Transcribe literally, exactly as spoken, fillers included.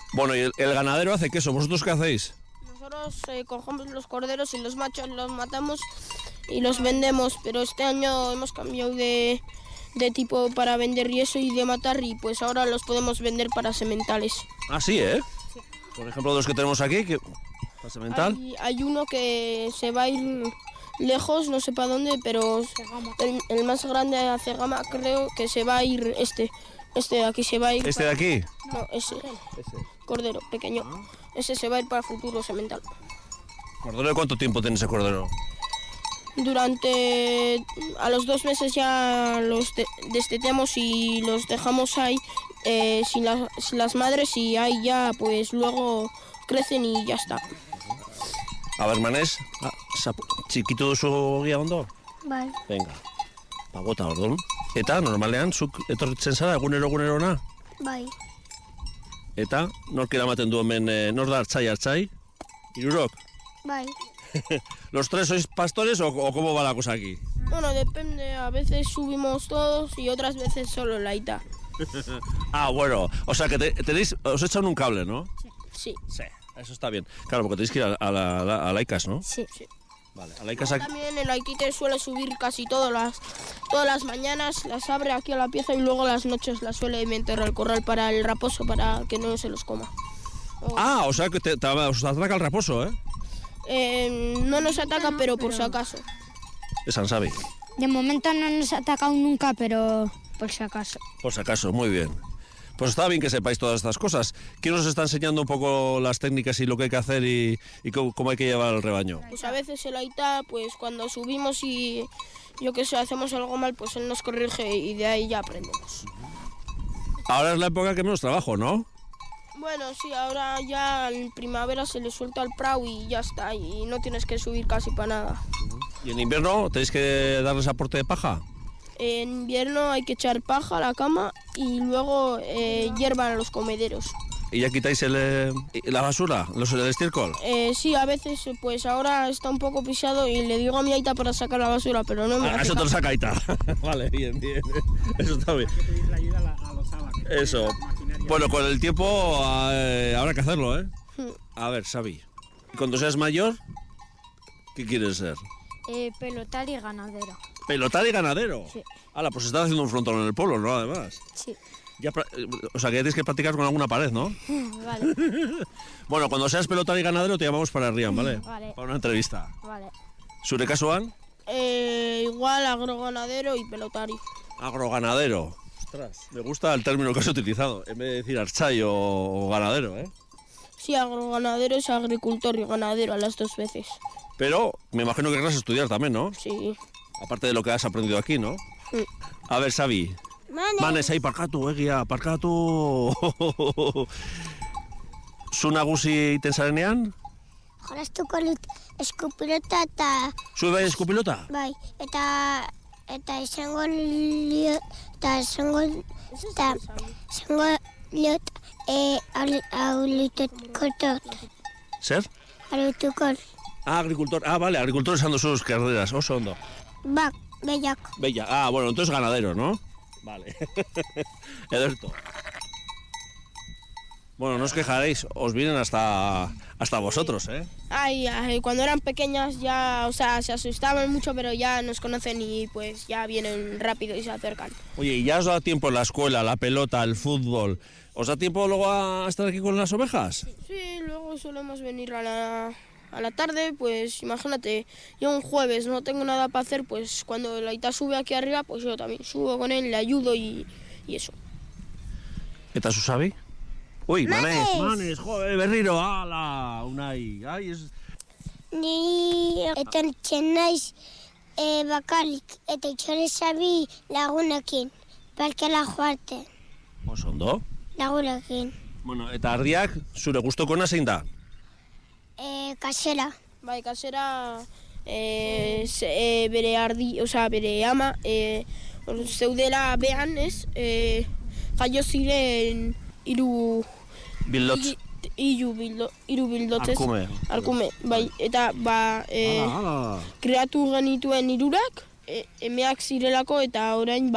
Bueno, y el, el ganadero hace queso, ¿vosotros qué hacéis? Nosotros eh, cogemos los corderos y los machos los matamos y los vendemos, pero este año hemos cambiado de, de tipo para vender y eso y de matar y pues ahora los podemos vender para sementales. Ah, sí, ¿eh? Sí. Por ejemplo, los que tenemos aquí, que... ¿para semental? Hay, hay uno que se va a ir lejos, no sé para dónde, pero el, el más grande a Cegama creo que se va a ir este. Este de aquí se va a ir... ¿Este para... de aquí? No, ese. Ese. Cordero, pequeño. Ah. Ese se va a ir para futuro semental. ¿Cordero de cuánto tiempo tiene ese cordero? Durante... A los dos meses ya los de, destetemos y los dejamos ahí eh, sin, la, sin las madres y ahí ya pues luego crecen y ya está. Abermanez, txiki duzu gia ondo? Bai. Venga, pagota orduan. Eta, normalean, zuk etorritzen zara, egunero egunerona? Bai. Eta, nork eramaten du hemen, eh, nor da hartzai hartzai? Hirurok? Bai. ¿Los tres sois pastores o, o cómo va la cosa aquí? Bueno, depende, a veces subimos todos y otras veces solo la Ita. Ah, bueno, o sea que te, tenéis, os echan un cable, ¿no? Sí. Sí, eso está bien. Claro, porque tenéis que ir a, a, la, a, la, a la ICAS, ¿no? Sí. Sí. Vale, a la ICAS aquí... También el Aikite suele subir casi todas las, todas las mañanas, las abre aquí a la pieza y luego las noches las suele meter al corral para el raposo, para que no se los coma. O... Ah, o sea que te, te, os atraca el raposo, ¿eh? Eh, no nos ataca, pero por si acaso. Es San Sabi. De momento no nos ha atacado nunca, pero por si acaso. Por si acaso, muy bien. Pues está bien que sepáis todas estas cosas. ¿Quién os está enseñando un poco las técnicas y lo que hay que hacer y, y cómo, cómo hay que llevar el rebaño? Pues a veces el Aita, pues cuando subimos y yo qué sé, hacemos algo mal, pues él nos corrige y de ahí ya aprendemos. Ahora es la época que menos trabajo, ¿no? Bueno, sí, ahora ya en primavera se le suelta el prau y ya está, y no tienes que subir casi para nada. ¿Y en invierno tenéis que darles aporte de paja? En invierno hay que echar paja a la cama y luego eh, hierba a los comederos. ¿Y ya quitáis el, eh, la basura, los, el estiércol? Eh, sí, a veces, pues ahora está un poco pisado y le digo a mi Aita para sacar la basura, pero no me ah, hace eso te lo caso. saca Aita. Vale, bien, bien. Eso está bien. Hay que pedir la ayuda a, la, a los alas. Eso. Bueno, con el tiempo eh, habrá que hacerlo, ¿eh? A ver, Xavi, cuando seas mayor, ¿qué quieres ser? Eh, pelotar y ganadero. ¿Pelotar y ganadero? Sí. Hala, pues estás haciendo un frontón en el pueblo, ¿no? Además. Sí. Ya, o sea, que ya tienes que practicar con alguna pared, ¿no? Vale. Bueno, cuando seas pelotar y ganadero te llamamos para Rian, ¿vale? Vale. Para una entrevista. Vale. ¿Zure kasuan? Eh, igual agroganadero y pelotari. Agroganadero. Ostras, me gusta el término que has utilizado, en vez de decir archay o, o ganadero, ¿eh? Sí, agroganadero es agricultor y ganadero a las dos veces. Pero me imagino que querrás estudiar también, ¿no? Sí. Aparte de lo que has aprendido aquí, ¿no? Sí. A ver, Xavi. Manes. Manes, ahí, parkatu, egia, parkatu. Zu nagusi iten zarenean? Jolastuko lut eskupilota eta... Zu bai eskupilota? Bai, eta... Eta izango lio... Eta izango... Eta... Izango liot... E... Aulituko tot. Zer? Aulituko. Ah, agricultor. Ah, vale, agricultor esan sus carreras, oso ondo. Bak, behiak. Bella. Ah, bueno, entonces ganadero, ¿no? Vale. Ederto. Bueno, no os quejaréis, os vienen hasta, hasta vosotros, ¿eh? Ay, ay, cuando eran pequeñas ya, o sea, se asustaban mucho, pero ya nos conocen y pues ya vienen rápido y se acercan. Oye, ¿y ya os da tiempo en la escuela, la pelota, el fútbol? ¿Os da tiempo luego a estar aquí con las ovejas? Sí, luego solemos venir a la, a la tarde, pues imagínate, yo un jueves no tengo nada para hacer, pues cuando el Aita sube aquí arriba, pues yo también subo con él, le ayudo y, y eso. ¿Eta zu Xavi? Uy, Manes, Manes, joder, berriro, ala, unai, ai, ez... Ni etortzen naiz e, bakarrik, eta itxorezabi lagunekin, parkela joarte, Oso ondo. lagunekin. Bueno, eta ardiak, zure gustokona zein da? E, kasera, Bai, kasera e, ze, e, bere ardi, osea, bere ama, e, zeudela behan, ez? E, jaio ziren hiru... Bildotz. Hiru bildo, hiru bildotzez. Arkume. Arkume, bai, eta ba... E, Ala, ala. kreatu genituen hirurak, e, emeak zirelako eta orain ba